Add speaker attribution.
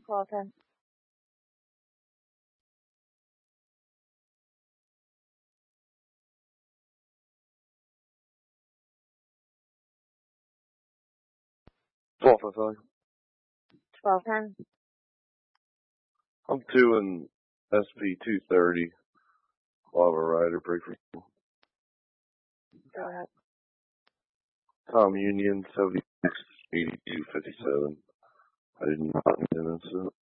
Speaker 1: 1210.
Speaker 2: $12.55.
Speaker 1: 1210.
Speaker 2: I'm doing SP 230. Lava Rider breaker.
Speaker 1: Go ahead.
Speaker 2: Tom Union 768257. I did not need an incident.